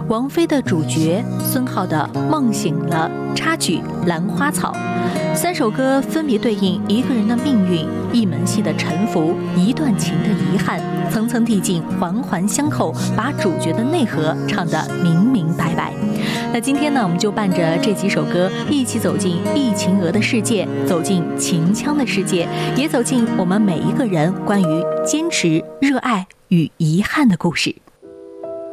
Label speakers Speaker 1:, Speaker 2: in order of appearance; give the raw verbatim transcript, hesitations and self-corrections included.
Speaker 1: 王菲的主角，孙浩的梦醒了，插曲兰花草。三首歌分别对应一个人的命运，一门戏的沉浮，一段情的遗憾，层层递进，环环相扣，把主角的内核唱得明明白白。那今天呢，我们就伴着这几首歌一起走进易秦娥的世界，走进秦腔的世界，也走进我们每一个人关于坚持、热爱与遗憾的故事。